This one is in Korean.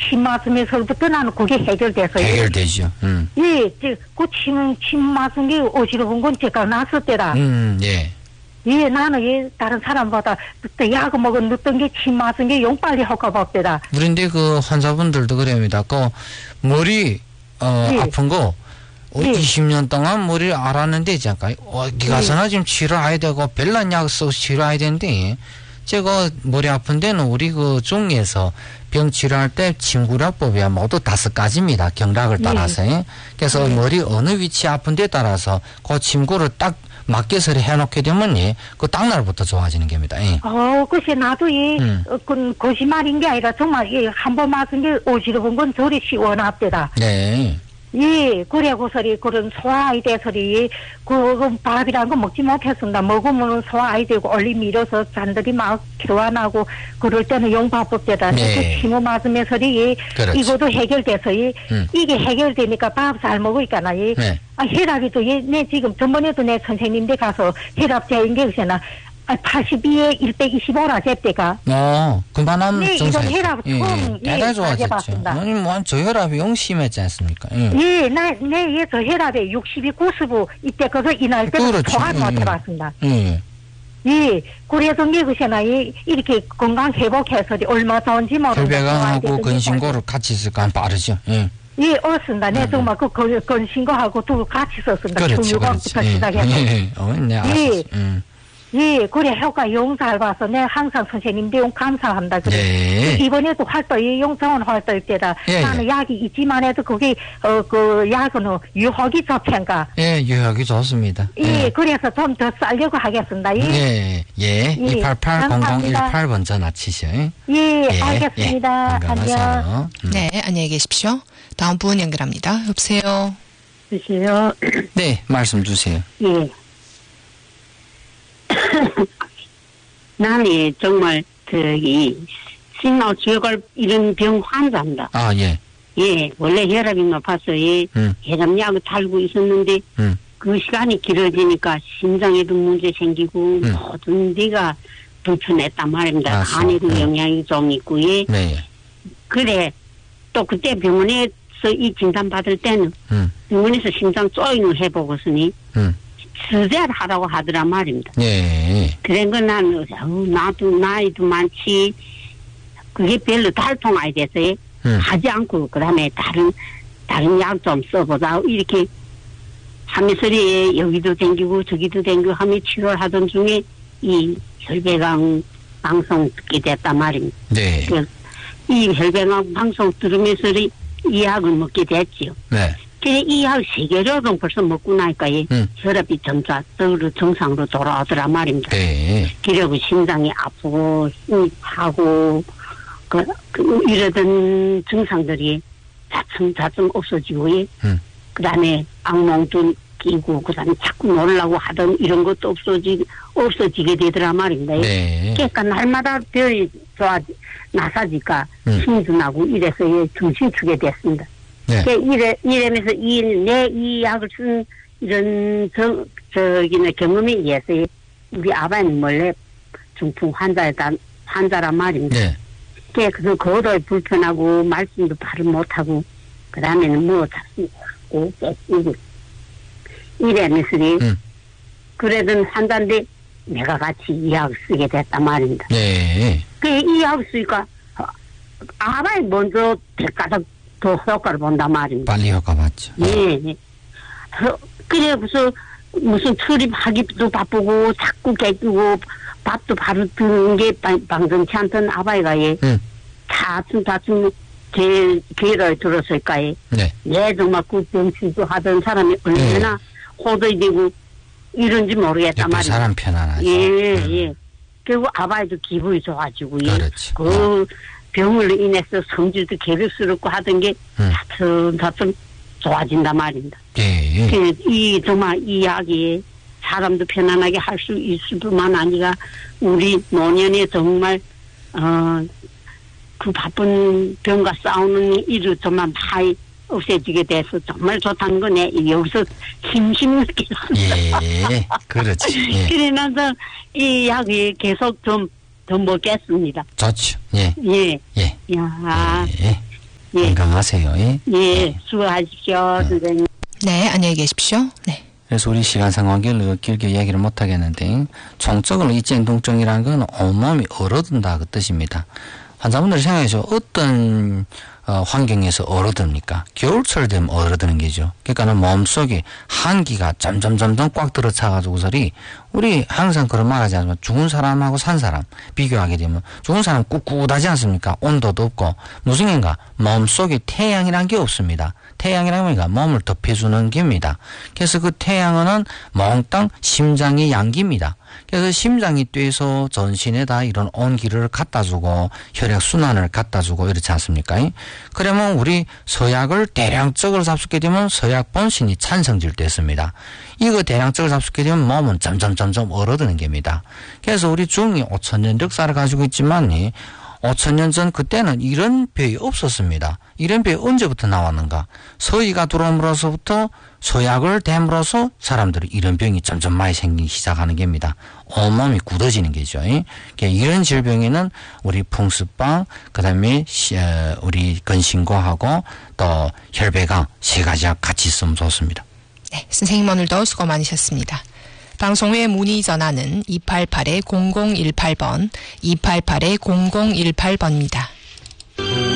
침 맞으면서부터 나는 그게 해결돼서요. 해결되죠. 예, 그 침 맞은 게 어지러운 건 제가 났을 때다. 예. 예, 나는 예, 다른 사람보다 그때 약을 넣었던 게 침 맞은 게 용 빨리 효과 봤대다. 그런데 그 환자분들도 그럽니다. 그 머리 예. 아픈 거 예. 20년 동안 머리를 앓았는데 잠깐 가서나 지금 치료해야 되고 별난 약 써서 치료해야 되는데 제가 머리 아픈 데는 우리 그 종에서 병 치료할 때 침구라법이 모두 5가지입니다. 경락을 따라서. 예. 그래서 머리 어느 위치 아픈 데 따라서 그 침구를 딱 맞게서 해놓게 되면 예, 그 당날부터 좋아지는 겁니다. 예. 글쎄 나도 그 거짓말인 게 아니라 정말 예, 한 번 맞은 게 어지러운 건 저리 시원합니다. 네. 예, 그래고서리 그런 소화아이 돼서리 그 밥이란 거 먹지 못했습니다. 먹으면 소화아이 되고 얼리 밀어서 잔들이 막 교환하고 그럴 때는 용밥법대다. 네. 침을 맞으면서리 예, 그렇지. 이것도 해결돼서 예, 이게 해결되니까 밥 잘 먹으니까 예. 네. 혈압이도 예, 내 지금 전번에도 내 선생님 데 가서 혈압 재인 게 있잖아. 82에 125라 제때가. 그만하면 네, 정상이죠. 이건 혈압 처음 대단히 좋아졌죠. 해봤습니다. 뭐 저혈압이 영 심했지 않습니까? 예, 내 저 혈압에 62, 90 이때 그거 이날 때는 그렇죠. 소화 못 해봤습니다. 예. 예, 그래서 미국에나 이렇게 건강 회복해서 얼마 좋은지 모르겠어요. 혈배강하고 근신고를 같이 있을까 빠르죠. 예. 예, 옳습니다. 네, 정말 그 건신거하고 두 같이 썼습니다. 그렇죠. 중유밥부터 그렇죠. 시작해서. 네, 알았어요. 예, 그래, 효과 용 잘 봐서 내가 항상 선생님들 용 감사합니다. 그래. 네. 이번에도 용정원 활동 때다. 예, 나는 약이 있지만 해도 그게, 그 약은 유혹이 좋텐가. 예, 유효하기 좋습니다. 예, 그래서 좀 더 쌀려고 하겠습니다. 예. 288-0018번 전화 치시오. 예, 알겠습니다. 건강하세요. 안녕. 네, 안녕히 계십시오. 다음 분 연결합니다. 여보세요. 주세요. 네, 말씀 주세요. 예. 나는 정말 심脑血管 이런 병 환자입니다. 아, 예. 예, 원래 혈압이 높아서 혈압약을 달고 있었는데 그 시간이 길어지니까 심장에도 문제 생기고 모든 데가 불편했단 말입니다. 간에도 영향이 좀 있고 예. 네. 그래 또 그때 병원에서 이 진단 받을 때는 병원에서 심장 조인을 해보고서니 수제를 하라고 하더란 말입니다. 네. 그런 건 나도 나이도 많지 그게 별로 달통하게 돼서 하지 않고 그다음에 다른 약 좀 써보자 이렇게 하면서 여기도 댕기고 저기도 댕기고 하며 치료를 하던 중에 이 혈배강 방송 듣게 됐단 말입니다. 네. 이 혈배강 방송 들으면서 이 약을 먹게 됐지요. 네. 그래 이 약 3개월은 벌써 먹고 나니까 혈압이 정상으로 돌아오더란 말입니다. 네. 그리고 심장이 아프고 힘이 차고 이러던 증상들이 차츰 없어지고 그다음에 악몽도 끼고 그다음에 자꾸 놀라고 하던 이런 것도 없어지게 되더란 말입니다. 네. 그러니까 날마다 별이 나사지가 힘도 나고 이래서 정신 주게 됐습니다. 네. 이러면서 이 약을 쓴 이런 경험에 의해서 우리 아버님 원래 중풍 환자란 말입니다. 네. 그래서 거도 불편하고 말씀도 바로 못하고 그 다음에는 뭐 자꾸 깨지고 이러면서 그러던 환자인데 내가 같이 이 약을 쓰게 됐단 말입니다. 네. 이 약을 쓰니까 아바이 먼저 백가닥 더 효과를 본단 말입니다. 빨리 효과 봤죠. 예. 그래 무슨 출입하기도 바쁘고 자꾸 깨지고 밥도 바로 드는 게 방정치 않던 아바이가 차츰 기회를 들었을까 네, 정말 그 병치도 하던 사람이 얼마나 호도이 되고 이런지 모르겠단 말이에요. 사람 편안하죠. 예. 그리고 아바이도 기분이 좋아지고 그렇지. 그 병으로 인해서 성질도 계획스럽고 하던 게 차츰 좋아진단 말입니다. 예. 정말 이 약이 사람도 편안하게 할 수 있을 뿐만 아니라 우리 노년에 정말 그 바쁜 병과 싸우는 일을 정말 많이 없애지게 돼서 정말 좋다는 거네. 여기서 심심 느끼겠습니다. 예, 그렇지. 예. 그러면서 이 약이 계속 좀 더 먹겠습니다. 좋죠. 예. 예. 예. 야. 예. 예. 건강하세요. 예. 예, 수고하십시오, 선생님. 네, 안녕히 계십시오. 네. 그래서 우리 시간 상관계로 길게 이야기를 못 하겠는데, 총적으로 이젠동증이라는 건 온몸이 얼어든다 그 뜻입니다. 환자분들이 생각해서 어떤 환경에서 얼어듭니까? 겨울철 되면 얼어드는 게죠. 그러니까는 몸속에 한기가 점점 꽉 들어차가지고서리 우리 항상 그런 말 하지 않습니까? 죽은 사람하고 산 사람 비교하게 되면 죽은 사람 꿋꿋하지 않습니까? 온도도 없고 무슨 게인가? 몸속에 태양이란 게 없습니다. 태양이란 뭐니까 몸을 덮여주는 게입니다. 그래서 그 태양은 몽땅 심장의 양기입니다. 그래서 심장이 뛰어서 전신에다 이런 온기를 갖다주고 혈액순환을 갖다주고 이렇지 않습니까? 그러면 우리 서약을 대량적으로 잡수게 되면 서약 본신이 찬성질 됐습니다. 이거 대량적으로 잡수게 되면 몸은 점점 얼어드는 겁니다. 그래서 우리 중이 5,000년 역사를 가지고 있지만 5,000년 전 그때는 이런 병이 없었습니다. 이런 병이 언제부터 나왔는가? 서희가 들어옴으로서부터 서약을 댐으로써 사람들이 이런 병이 점점 많이 생기기 시작하는 겁니다. 온몸이 굳어지는 거죠. 이런 질병에는 우리 풍습방, 그 다음에 우리 근신고하고 또 혈배강 세 가지가 같이 있으면 좋습니다. 네, 선생님 오늘도 수고 많으셨습니다. 방송 후에 문의 전화는 288-0018번, 288-0018번입니다.